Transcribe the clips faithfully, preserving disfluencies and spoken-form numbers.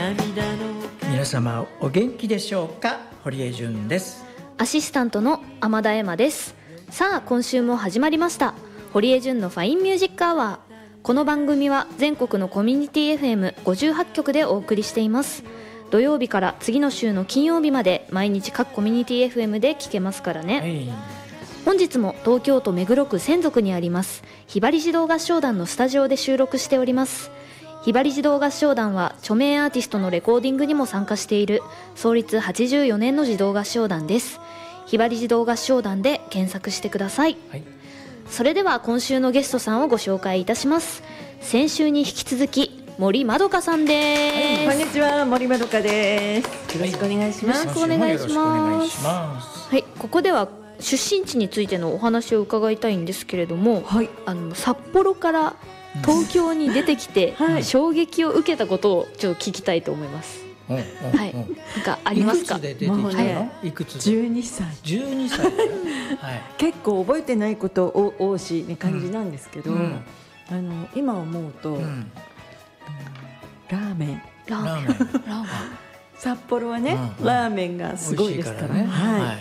皆様お元気でしょうか。堀江純です。 アシスタントの天田恵馬です。さあ今週も始まりました、堀江純のファインミュージックアワー。この番組は全国のコミュニティ エフエムごじゅうはち 局でお送りしています。土曜日から次の週の金曜日まで毎日各コミュニティ エフエム で聞けますからね、はい、本日も東京都目黒区千束にありますひばり児童合唱団のスタジオで収録しております。ひばり児童合唱団は著名アーティストのレコーディングにも参加している創立はちじゅうよねんの児童合唱団です。ひばり児童合唱団で検索してください、はい、それでは今週のゲストさんをご紹介いたします。先週に引き続き森まどかさんです、 はい、こんにちは、森まどかです。よろしくお願いします。 よろしくお願いします。はい、ここでは出身地についてのお話を伺いたいんですけれども、はい、あの札幌から東京に出てきて、うん、衝撃を受けたことをちょっと聞きたいと思います、うんうんうん、はい、なんかありますか。 いくつで出てきたの、ね、いくつで。 じゅうにさい。 じゅうにさい、はい、 結構覚えてないこと多しに感じなんですけど、うん、あの今思うと、うん、ラーメンラーメンラーメン札幌はね、うん、ラーメンがすごいですから、ね、はい、はい、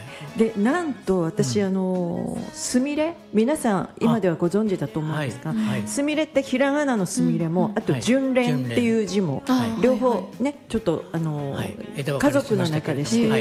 でなんと私、うん、あのすみれ、皆さん今ではご存知だと思うんですが、すみれってひらがなのすみれも、うん、あと純連っていう字も、はい、両方ね、ちょっとあの、はい、家族の中でして、はい、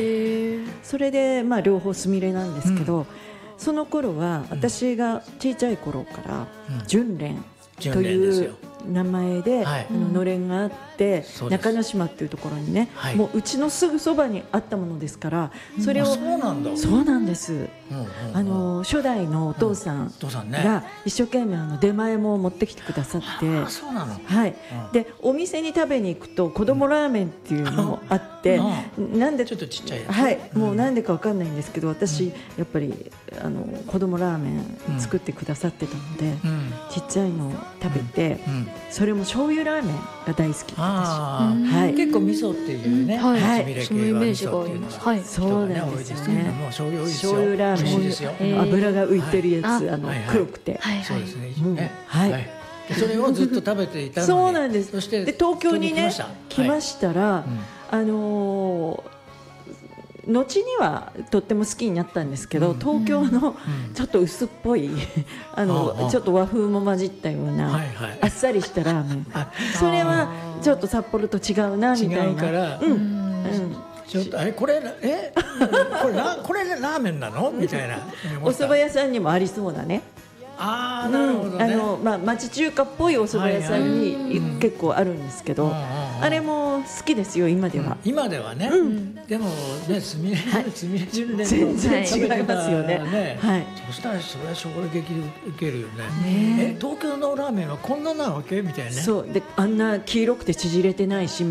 それでまあ両方すみれなんですけど、うん、その頃は私が小さい頃から純連という名前で、はい、あののれんがあって、中之島っていうところにね、はい、もううちのすぐそばにあったものですから、それを、 そうなんだ。 そうなんです、うんうんうん、あの初代のお父さんが一生懸命あの出前も持ってきてくださって、 うん、あ、そうなの、 はい、うん、でお店に食べに行くと子供ラーメンっていうのもあって、うん、なんでちょっとちっちゃいやつ、 はい、うん、もうなんでかわかんないんですけど、私、うん、やっぱりあの子供ラーメン作ってくださってたので、うん、ちっちゃいのを食べて、うんうん、それも醤油ラーメンが大好きで、私、はい、 結構味噌っていうね、はい、 そのイメージがあります。はい、 そうなんですよね。 醤油醤油ラーメン、油が浮いてるやつ、はい、あの、はい、黒くて、 はい、そうですね、 うん、はい、はい、 それをずっと食べていたのにそうなんです。 そしてで東京にね来ましたら、はい、あのー後にはとっても好きになったんですけど、うん、東京のちょっと薄っぽい、うん、あの、うん、ちょっと和風も混じったような、はいはい、あっさりしたラーメン、それはちょっと札幌と違うなみたいな。 違うから、うんうん、ちょっとあれこれえこれラこれラーメンなのみたいなお蕎麦屋さんにもありそうなね。 あー、なるほどね、 うん、あのまあ、町中華っぽいお蕎麦屋さんに、はいはい、結構あるんですけど、あれも好きですよ今では、うん、 今ではね、うん、でもねすみれすみれ純連全然違いますよね、 ね、はい、そしたらそれは衝撃受けるよね。ねえ東京のラーメンはこんななわけみたいなね。 そうで、あんな黄色くて縮れてないし